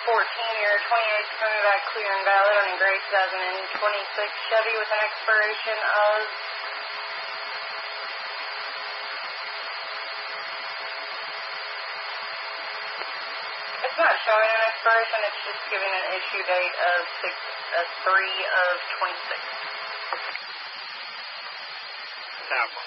year 28 coming back clear and valid on a gray 2026 Chevy with an expiration of it's not showing an expiration, it's just giving an issue date of 3 of 26. Now,